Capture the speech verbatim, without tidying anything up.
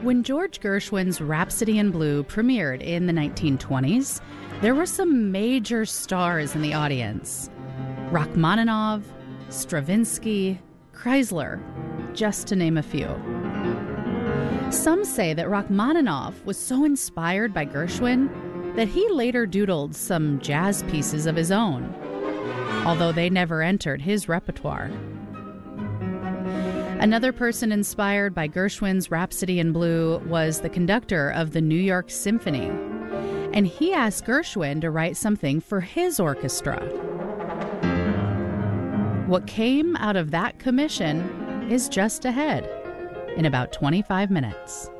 When George Gershwin's Rhapsody in Blue premiered in the nineteen twenties, there were some major stars in the audience. Rachmaninoff, Stravinsky, Kreisler, just to name a few. Some say that Rachmaninoff was so inspired by Gershwin that he later doodled some jazz pieces of his own, although they never entered his repertoire. Another person inspired by Gershwin's Rhapsody in Blue was the conductor of the New York Symphony, and he asked Gershwin to write something for his orchestra. What came out of that commission is just ahead in about twenty-five minutes.